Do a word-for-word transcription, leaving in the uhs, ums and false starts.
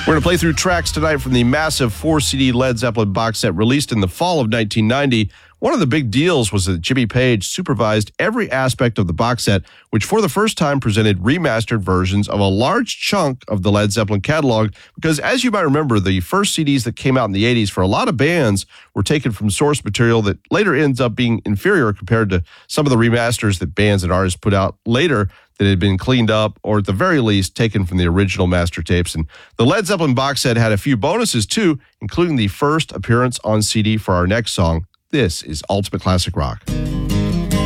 We're going to play through tracks tonight from the massive four-C D Led Zeppelin box set released in the fall of nineteen ninety. One of the big deals was that Jimmy Page supervised every aspect of the box set, which for the first time presented remastered versions of a large chunk of the Led Zeppelin catalog, because as you might remember, the first C Ds that came out in the eighties for a lot of bands were taken from source material that later ends up being inferior compared to some of the remasters that bands and artists put out later that had been cleaned up or at the very least taken from the original master tapes. And the Led Zeppelin box set had a few bonuses too, including the first appearance on C D for our next song. This is Ultimate Classic Rock.